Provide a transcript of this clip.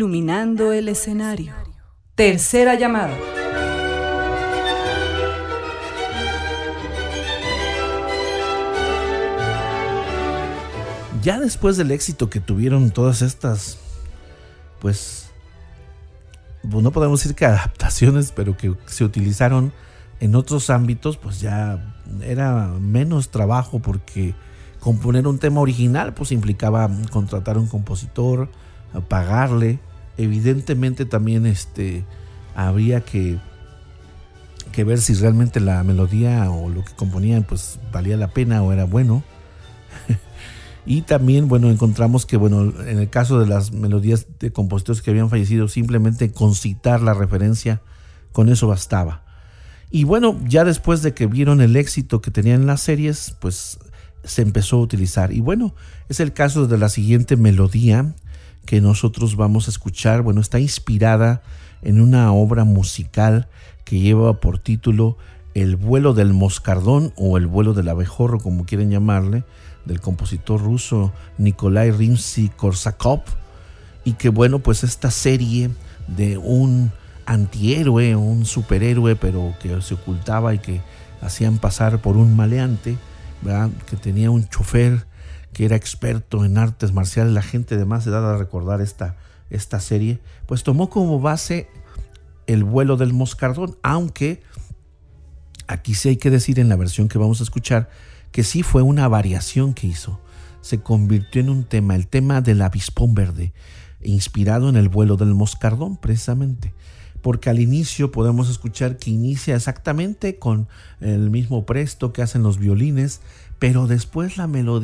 Iluminando el escenario. Tercera llamada. Ya después del éxito que tuvieron todas estas, pues no podemos decir que adaptaciones, pero que se utilizaron en otros ámbitos, pues ya era menos trabajo, porque componer un tema original pues implicaba contratar a un compositor, pagarle. Evidentemente también habría que ver si realmente la melodía o lo que componían pues valía la pena o era bueno. Y también, encontramos que, en el caso de las melodías de compositores que habían fallecido, simplemente con citar la referencia, con eso bastaba. Y ya después de que vieron el éxito que tenían las series, pues se empezó a utilizar. Y es el caso de la siguiente melodía que nosotros vamos a escuchar. Está inspirada en una obra musical que lleva por título El vuelo del moscardón o El vuelo del abejorro, como quieren llamarle, del compositor ruso Nikolai Rimsky-Korsakov. Y que esta serie de un antihéroe, un superhéroe, pero que se ocultaba y que hacían pasar por un maleante, ¿verdad? Que tenía un chofer que era experto en artes marciales. La gente de más edad a recordar esta serie, pues tomó como base El vuelo del moscardón, aunque aquí sí hay que decir, en la versión que vamos a escuchar, que sí fue una variación que hizo. Se convirtió en un tema, el tema del avispón verde, inspirado en El vuelo del moscardón, precisamente, porque al inicio podemos escuchar que inicia exactamente con el mismo presto que hacen los violines, pero después la melodía